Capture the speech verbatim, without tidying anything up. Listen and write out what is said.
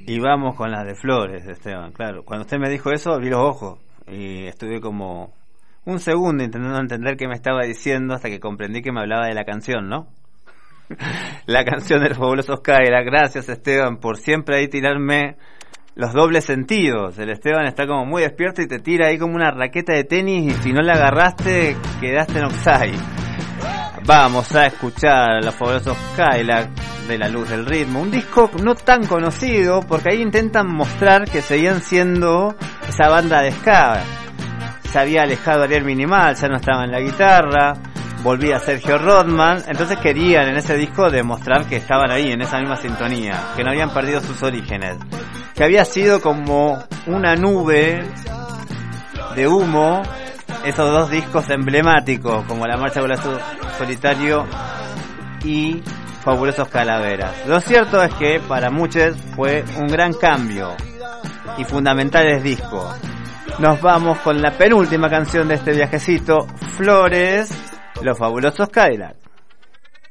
Y vamos con las de Flores, Esteban, claro. Cuando usted me dijo eso, vi los ojos y estuve como un segundo intentando entender qué me estaba diciendo hasta que comprendí que me hablaba de la canción, ¿no? La canción de los Fabulosos Cadillacs. Gracias, Esteban, por siempre ahí tirarme los dobles sentidos. El Esteban está como muy despierto y te tira ahí como una raqueta de tenis y si no la agarraste, quedaste en offside. Vamos a escuchar a los Fabulosos Cadillacs de La Luz del Ritmo, un disco no tan conocido porque ahí intentan mostrar que seguían siendo esa banda de ska. Se había alejado Ariel Minimal, ya no estaba en la guitarra, volvía Sergio Rodman, entonces querían en ese disco demostrar que estaban ahí en esa misma sintonía, que no habían perdido sus orígenes, que había sido como una nube de humo esos dos discos emblemáticos como La Marcha por el Solitario y Fabulosos Calaveras. Lo cierto es que para muchos fue un gran cambio y fundamentales discos. Nos vamos con la penúltima canción de este viajecito, Flores, los Fabulosos Cadillacs.